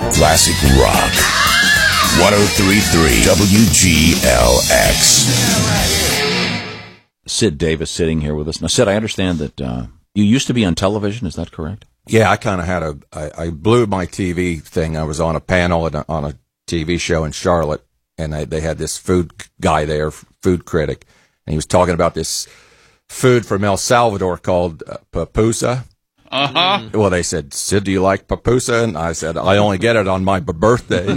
Classic Rock. 103.3 WGLX. Sid Davis sitting here with us. Now, Sid, I understand that you used to be on television. Is that correct? Yeah, I kind of had I blew my TV thing. I was on a panel on a TV show in Charlotte, and they had this food guy there, food critic, and he was talking about this food from El Salvador called pupusa. Uh-huh. Well, they said, Sid, do you like pupusa? And I said, I only get it on my birthday.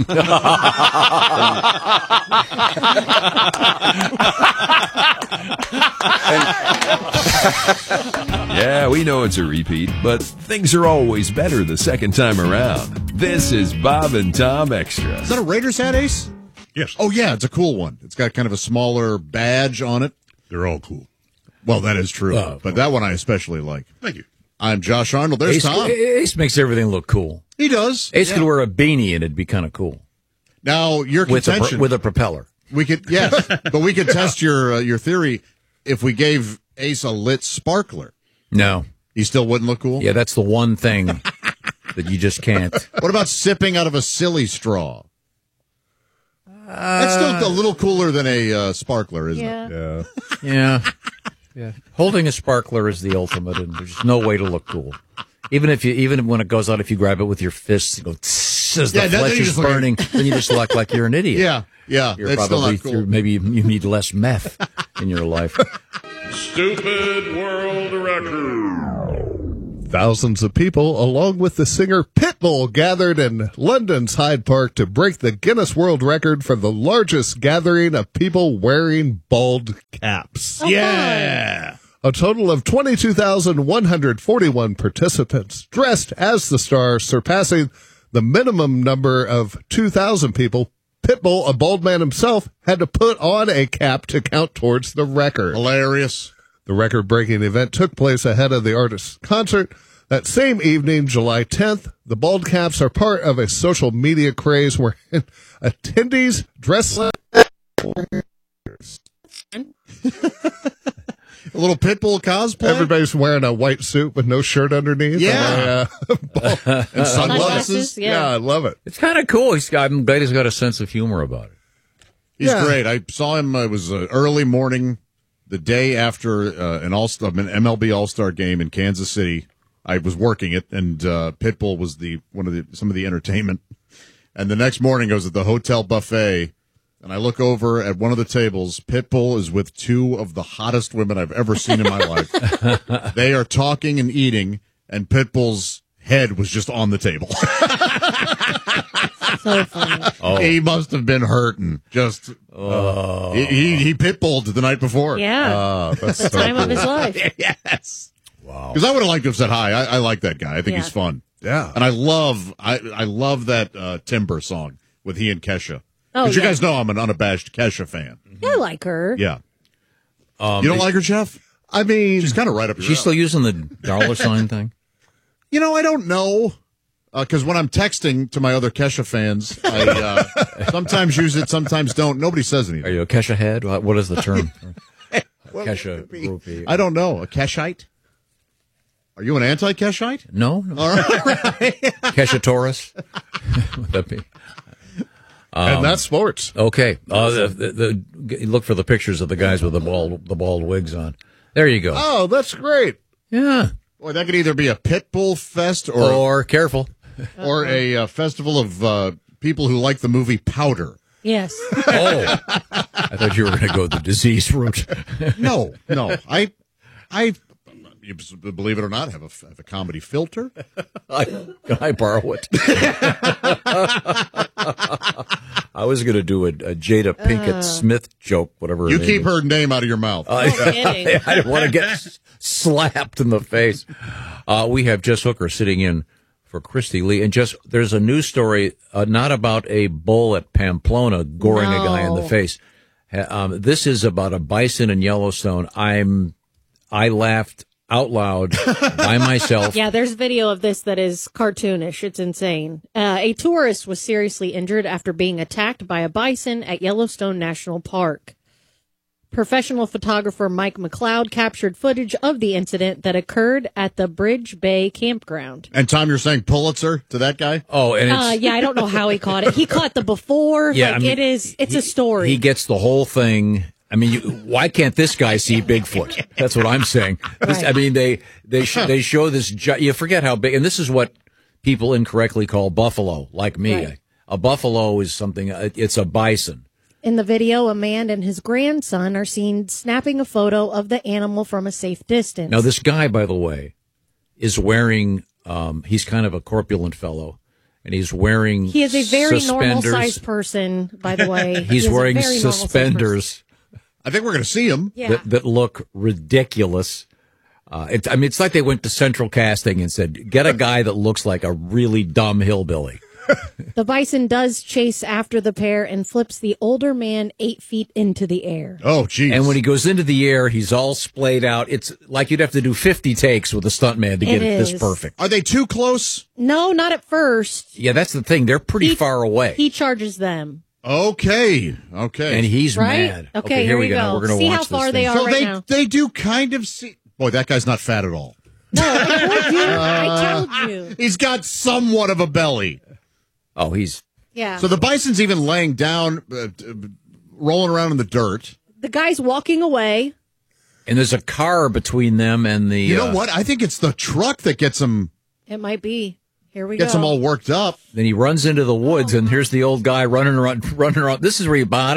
Yeah, we know it's a repeat, but things are always better the second time around. This is Bob and Tom Extra. Is that a Raiders hat, Ace? Yes. Oh, yeah, it's a cool one. It's got kind of a smaller badge on it. They're all cool. Well, that is true. But that one I especially like. Thank you. I'm Josh Arnold. There's Tom. Ace makes everything look cool. He does. Ace could wear a beanie and it'd be kind of cool. Now, your contention. With a propeller. We could, yes, but we could test your theory if we gave Ace a lit sparkler. No. He still wouldn't look cool? Yeah, that's the one thing that you just can't. What about sipping out of a silly straw? That's still a little cooler than a sparkler, isn't it? Yeah. Yeah. Holding a sparkler is the ultimate, and there's no way to look cool. Even when it goes out, if you grab it with your fists, you go tss, as the flesh is burning, then you just look like you're an idiot. Yeah. You're It's still probably not cool. maybe you need less meth in your life. Stupid world record. Thousands of people, along with the singer Pitbull, gathered in London's Hyde Park to break the Guinness World Record for the largest gathering of people wearing bald caps. Yeah. A total of 22,141 participants dressed as the star, surpassing the minimum number of 2,000 people. Pitbull, a bald man himself, had to put on a cap to count towards the record. Hilarious. The record-breaking event took place ahead of the artist's concert. That same evening, July 10th, the bald caps are part of a social media craze where attendees dress like A little Pitbull cosplay? everybody's wearing a white suit with no shirt underneath. Yeah. And sunglasses? Yeah, I love it. It's kind of cool. I'm glad he's got a sense of humor about it. He's great. I saw him, it was early morning, the day after an MLB All-Star game in Kansas City. I was working it, and Pitbull was some of the entertainment. And the next morning, I was at the hotel buffet, and I look over at one of the tables. Pitbull is with two of the hottest women I've ever seen in my life. They are talking and eating, and Pitbull's head was just on the table. So funny. He must have been hurting. Just he pitbulled the night before. Yeah. That's the time of his life. Yes. Wow. Because I would have liked to have said hi. I like that guy. I think he's fun. Yeah. And I love that Timber song with he and Kesha. Oh, Because you guys know I'm an unabashed Kesha fan. I like her. Yeah. You don't like her, Jeff? I mean, She's kind of right up your She's still alley. using the dollar sign thing? I don't know. Because when I'm texting to my other Kesha fans, I sometimes use it, sometimes don't. Nobody says anything. Are you a Kesha head? What is the term? Kesha groupie. I don't know. A Keshite? Are you an anti-Keshite? No. All right. Kesha Taurus? Would that be? and that's sports. Okay. Look for the pictures of the guys with the bald wigs on. There you go. Oh, that's great. Yeah. Boy, that could either be a Pitbull fest or careful. or a festival of people who like the movie Powder. Yes. Oh. I thought you were going to go the disease route. No. I you believe it or not, have a comedy filter. Can I borrow it? I was going to do a Jada Pinkett Smith joke, whatever. You keep her name out of your mouth. I didn't want to get slapped in the face. We have Jess Hooker sitting in for Christy Lee. And just, there's a news story, not about a bull at Pamplona goring a guy in the face. This is about a bison in Yellowstone. I laughed out loud by myself. Yeah, there's video of this that is cartoonish. It's insane. A tourist was seriously injured after being attacked by a bison at Yellowstone National Park. Professional photographer Mike McLeod captured footage of the incident that occurred at the Bridge Bay campground. And Tom, you're saying Pulitzer to that guy? Oh, and it's Yeah, I don't know how he caught it. He caught the before. Yeah, like, I mean, it's a story. he gets the whole thing. I mean, why can't this guy see Bigfoot? That's what I'm saying. Right. I mean, they show this. You forget how big, and this is what people incorrectly call buffalo, like me. Right. A buffalo is something. It's a bison. In the video, a man and his grandson are seen snapping a photo of the animal from a safe distance. Now, this guy, by the way, is wearing. He's kind of a corpulent fellow, and he's wearing. He is a very suspenders. normal-sized person, by the way. He's He is a wearing very normal-sized suspenders. I think we're going to see him. Yeah. that look ridiculous. It's like they went to central casting and said, get a guy that looks like a really dumb hillbilly. The bison does chase after the pair and flips the older man 8 feet into the air. Oh, geez. And when he goes into the air, he's all splayed out. It's like you'd have to do 50 takes with a stuntman to get it this is. perfect. Are they too close? No, not at first. Yeah, that's the thing. They're pretty far away. He charges them. Okay. And he's Right? mad. Okay, here we go. Now we're going to See watch how far this they thing. are So right now. they do kind of see. Boy, that guy's not fat at all. No, I told you. I told you. He's got somewhat of a belly. Oh, he's... Yeah. So the bison's even laying down, rolling around in the dirt. The guy's walking away. And there's a car between them and the... You know what? I think it's the truck that gets him It might be. Here we go. gets him all worked up. Then he runs into the woods, and here's the old guy running around. This is where you... Oh,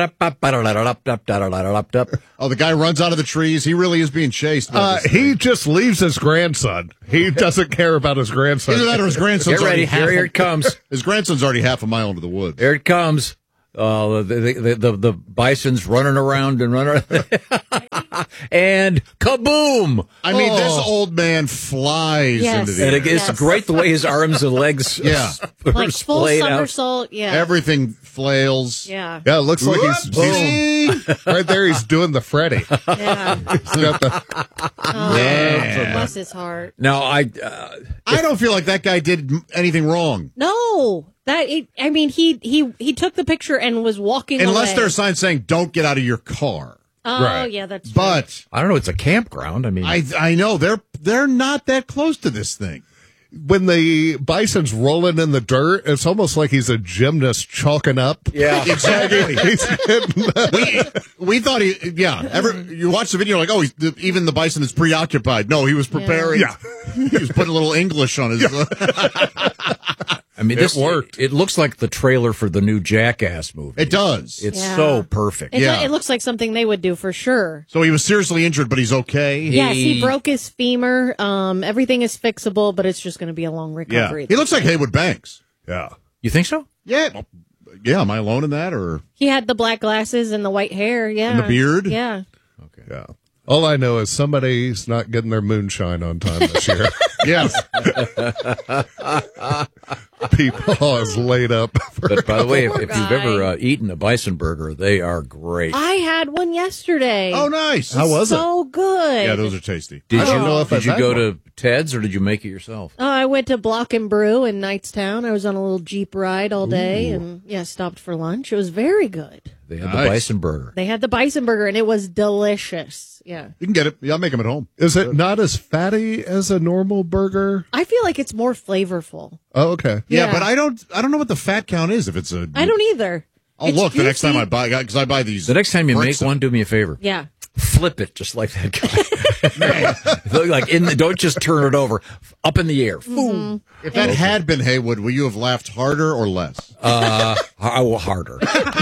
the guy runs out of the trees. He really is being chased. by this He thing. just leaves his grandson. He doesn't care about his grandson. Either that or his grandson's Get ready. already Here it comes. His grandson's already half a mile into the woods. Here it comes. The bison's running around and running and kaboom! I mean, this old man flies Yes. into the And air. it's great the way his arms and legs Yeah. are like full splayed out. somersault. Yeah. Everything flails. Yeah. Yeah, it looks like he's right there. He's doing the Freddy. Yeah. He's got the, Bless his heart. Now, I don't feel like that guy did anything wrong. No. He took the picture and was walking Unless away. there's a sign saying, don't get out of your car. Oh, Right. yeah, that's true. But I don't know. It's a campground. I mean, I know they're not that close to this thing. when the bison's rolling in the dirt, it's almost like he's a gymnast chalking up. yeah, Exactly. He's hitting we thought you watch the video like, oh, even the bison is preoccupied. No, he was preparing. Yeah. He was putting a little English on his. I mean, this worked. It looks like the trailer for the new Jackass movie. It does. It's Yeah. so perfect. Yeah. It looks like something they would do for sure. So he was seriously injured, but he's okay. Yes, he broke his femur. Everything is fixable, but it's just going to be a long Yeah. recovery. He looks like Haywood Banks. Yeah. You think so? Yeah. Yeah. Am I alone in that, or He had the black glasses and the white hair. Yeah. And the beard? Yeah. Yeah. All I know is somebody's not getting their moonshine on time this year. yes? People is laid up. But by the way, if Poor you've guy. ever eaten a bison burger, they are great. I had one yesterday. Oh, nice. How was it? So good. Yeah, those are tasty. Did I don't know if did I've you had go one. to Ted's or did you make it yourself? I went to Block and Brew in Knightstown. I was on a little Jeep ride all day and stopped for lunch. It was very good. They had Nice. the bison burger. They had the bison burger and it was delicious. Yeah. You can get it. Yeah, I'll make them at home. Is it not as fatty as a normal burger? I feel like it's more flavorful. Oh, okay. Yeah, Yeah. but I don't know what the fat count is. If it's a, I don't either. I'll It's look the next time juicy. I buy because I buy these. The next time you bricks make one, do me a favor. Yeah. Flip it just like that guy. Like don't just turn it over. Up in the air. Boom. If that had been Haywood, would you have laughed harder or less? Harder.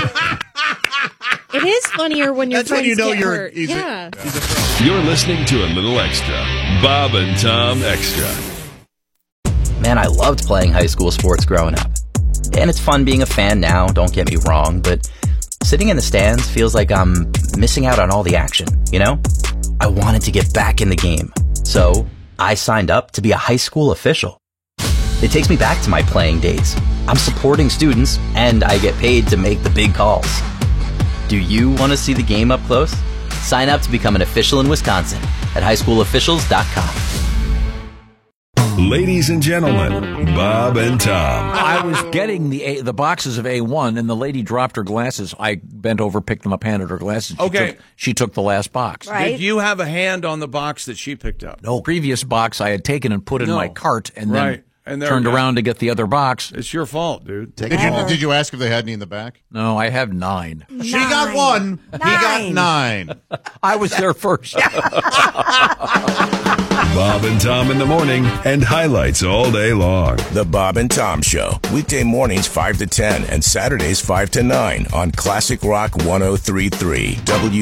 It is funnier when your That's when friends you know get you're- hurt. he's a- Yeah. You're listening to a little extra. Bob and Tom Extra. Man, I loved playing high school sports growing up. And it's fun being a fan now, don't get me wrong, but sitting in the stands feels like I'm missing out on all the action, you know? I wanted to get back in the game. So I signed up to be a high school official. It takes me back to my playing days. I'm supporting students, and I get paid to make the big calls. Do you want to see the game up close? Sign up to become an official in Wisconsin at highschoolofficials.com. Ladies and gentlemen, Bob and Tom. I was getting the boxes of A1, and the lady dropped her glasses. I bent over, picked them up, handed her glasses. She took the last box. Right. Did you have a hand on the box that she picked up? No, previous box I had taken and put in my cart, and then turned around to get the other box. It's your fault, dude. Did you ask if they had any in the back? No, I have 9. She got 1. He got 9. I was there first. Bob and Tom in the morning and highlights all day long. The Bob and Tom Show. Weekday mornings 5 to 10 and Saturdays 5 to 9 on Classic Rock 103.3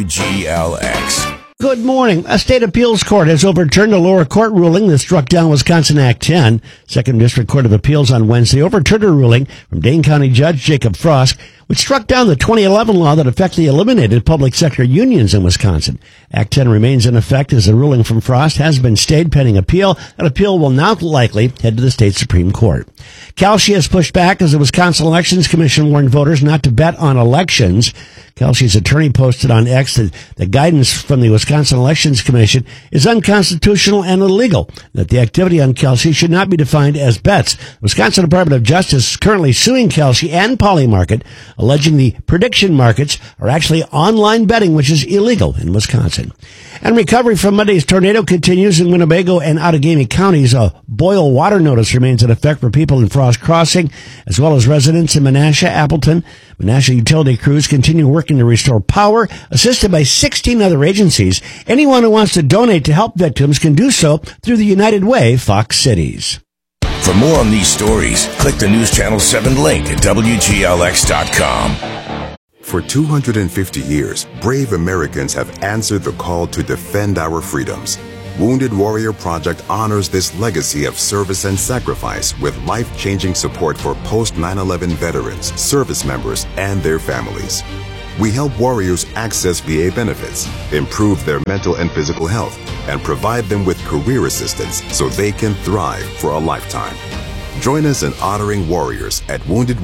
WGLX. Good morning. A state appeals court has overturned a lower court ruling that struck down Wisconsin Act 10. Second District Court of Appeals on Wednesday overturned a ruling from Dane County Judge Jacob Frost, which struck down the 2011 law that effectively eliminated public sector unions in Wisconsin. Act 10 remains in effect as the ruling from Frost has been stayed pending appeal. That appeal will now likely head to the state Supreme Court. Kalshi has pushed back as the Wisconsin Elections Commission warned voters not to bet on elections. Kalshi's attorney posted on X that the guidance from the Wisconsin Elections Commission is unconstitutional and illegal, that the activity on Kalshi should not be defined as bets. The Wisconsin Department of Justice is currently suing Kalshi and Polymarket, alleging the prediction markets are actually online betting, which is illegal in Wisconsin. And recovery from Monday's tornado continues in Winnebago and Outagamie counties. A boil water notice remains in effect for people in Frost Crossing, as well as residents in Menasha, Appleton. Menasha utility crews continue working to restore power, assisted by 16 other agencies. Anyone who wants to donate to help victims can do so through the United Way Fox Cities. For more on these stories, click the News Channel 7 link at WGLX.com. For 250 years, brave Americans have answered the call to defend our freedoms. Wounded Warrior Project honors this legacy of service and sacrifice with life-changing support for post-9/11 veterans, service members, and their families. We help warriors access VA benefits, improve their mental and physical health, and provide them with career assistance so they can thrive for a lifetime. Join us in honoring warriors at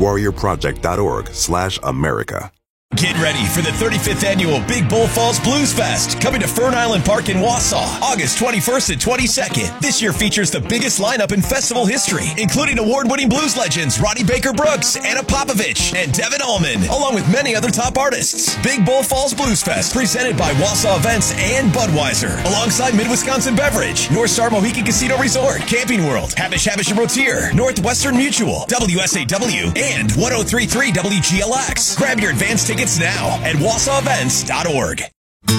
woundedwarriorproject.org/America. Get ready for the 35th annual Big Bull Falls Blues Fest, coming to Fern Island Park in Wausau, August 21st and 22nd. This year features the biggest lineup in festival history, including award-winning blues legends Ronnie Baker Brooks, Anna Popovich, and Devin Allman, along with many other top artists. Big Bull Falls Blues Fest, presented by Wausau Events and Budweiser, alongside Mid-Wisconsin Beverage, North Star Mohican Casino Resort, Camping World, Habish and Rotier, Northwestern Mutual, WSAW, and 103.3 WGLX. Grab your advance tickets now at WausauEvents.org.